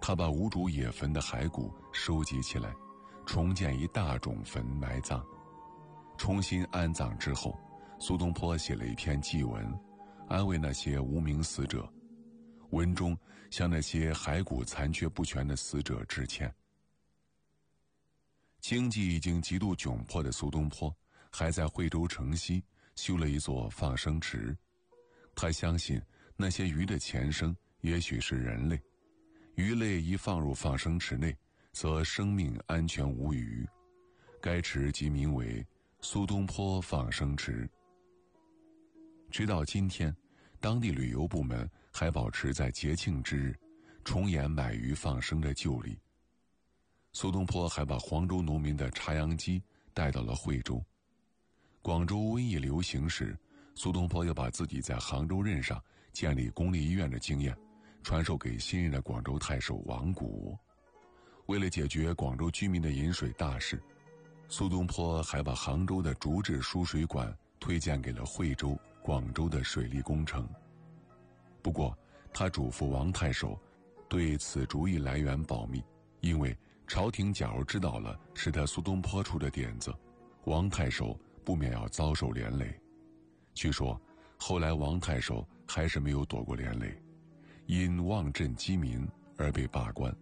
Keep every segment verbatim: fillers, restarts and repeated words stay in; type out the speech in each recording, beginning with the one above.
他把无主野坟的骸骨收集起来，重建一大冢坟埋葬。重新安葬之后，苏东坡写了一篇祭文，安慰那些无名死者。文中向那些骸骨残缺不全的死者致歉。经济已经极度窘迫的苏东坡，还在惠州城西修了一座放生池。他相信那些鱼的前生也许是人类，鱼类一放入放生池内，则生命安全无虞。该池即名为苏东坡放生池。直到今天，当地旅游部门还保持在节庆之日重演买鱼放生的旧例。苏东坡还把黄州农民的插秧机带到了惠州。广州瘟疫流行时，苏东坡又把自己在杭州任上建立公立医院的经验传授给新任的广州太守王谷。为了解决广州居民的饮水大事，苏东坡还把杭州的竹制输水管推荐给了惠州、广州的水利工程。不过他嘱咐王太守对此主意来源保密，因为朝廷假如知道了是他苏东坡出的点子，王太守不免要遭受连累。据说后来王太守还是没有躲过连累，因妄镇饥民而被罢官。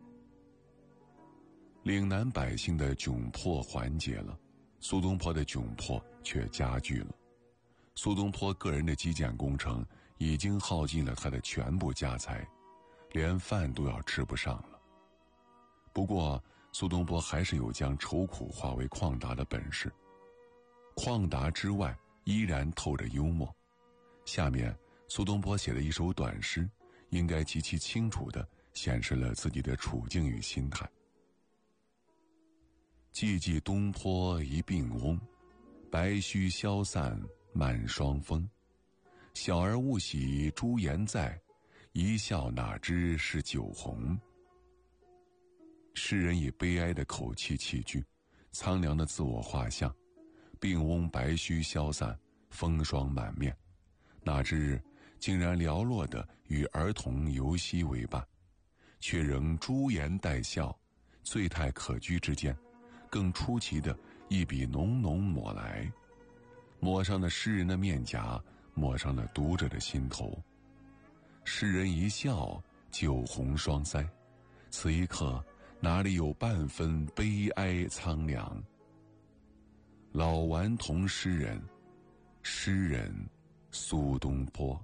岭南百姓的窘迫缓解了，苏东坡的窘迫却加剧了。苏东坡个人的基建工程已经耗尽了他的全部家财，连饭都要吃不上了。不过苏东坡还是有将愁苦化为旷达的本事，旷达之外依然透着幽默。下面苏东坡写的一首短诗，应该极其清楚地显示了自己的处境与心态。寂寂东坡一病翁，白须消散满霜风。小儿误喜朱颜在，一笑哪知是酒红。诗人以悲哀的口气起句，苍凉的自我画像。病翁白须消散，风霜满面，哪知竟然寥落地与儿童游嬉为伴，却仍朱颜带笑，醉态可掬之间，更出奇的一笔浓浓抹来，抹上了诗人的面颊，抹上了读者的心头。诗人一笑，酒红双腮，此一刻哪里有半分悲哀苍凉？老顽童诗人，诗人苏东坡。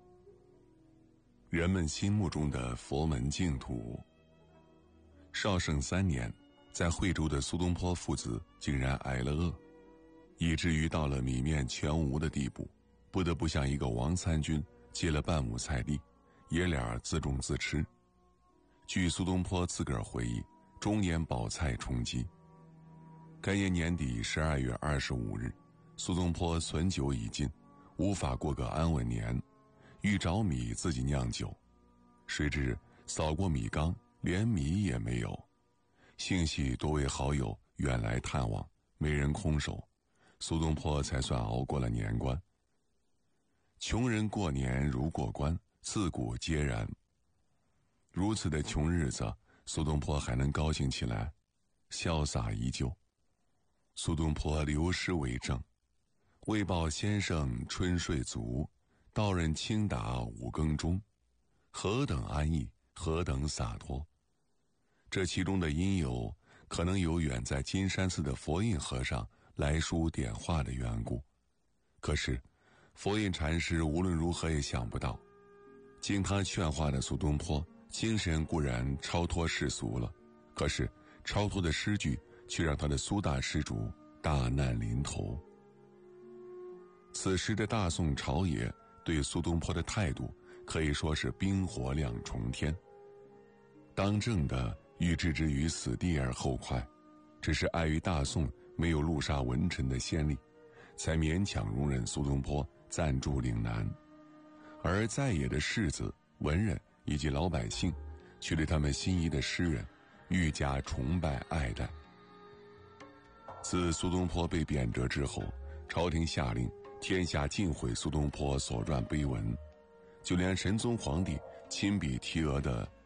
人们心目中的佛门净土。绍圣三年，在惠州的苏东坡父子竟然挨了饿，以至于到了米面全无的地步，不得不向一个王参军借了半亩菜地，爷俩自种自吃。据苏东坡自个儿回忆，终年饱菜充饥。该年年底十二月二十五日，苏东坡存酒已尽，无法过个安稳年，欲找米自己酿酒，谁知扫过米缸，连米也没有。幸系多位好友远来探望，没人空手，苏东坡才算熬过了年关。穷人过年如过关，自古皆然。如此的穷日子，苏东坡还能高兴起来，潇洒依旧。苏东坡留诗为证：为报先生春睡足，道人轻打五更钟。何等安逸，何等洒脱！这其中的因由，可能有远在金山寺的佛印和尚来书点化的缘故。可是佛印禅师无论如何也想不到，经他劝化的苏东坡精神固然超脱世俗了，可是超脱的诗句却让他的苏大施主大难临头。此时的大宋朝野对苏东坡的态度可以说是冰火两重天。当政的欲置之于死地而后快，只是碍于大宋没有路杀文臣的先例，才勉强容忍苏东坡暂驻岭南。而在野的士子、文人以及老百姓却对他们心仪的诗人愈加崇拜爱戴。自苏东坡被贬谪之后，朝廷下令天下尽毁苏东坡所撰碑文，就连神宗皇帝亲笔题额的